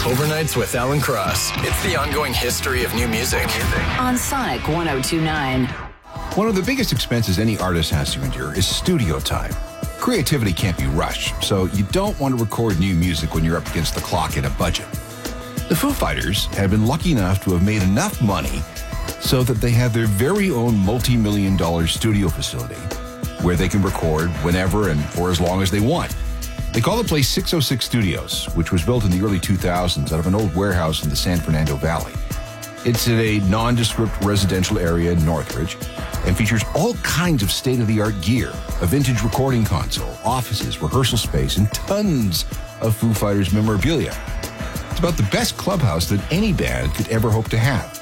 Overnights with Alan Cross. It's the ongoing history of new music. On Sonic 102.9. One of the biggest expenses any artist has to endure is studio time. Creativity can't be rushed, so you don't want to record new music when you're up against the clock and a budget. The Foo Fighters have been lucky enough to have made enough money so that they have their very own multi-million-dollar studio facility where they can record whenever and for as long as they want. They call the place 606 Studios, which was built in the early 2000s out of an old warehouse in the San Fernando Valley. It's in a nondescript residential area in Northridge and features all kinds of state-of-the-art gear, a vintage recording console, offices, rehearsal space, and tons of Foo Fighters memorabilia. It's about the best clubhouse that any band could ever hope to have.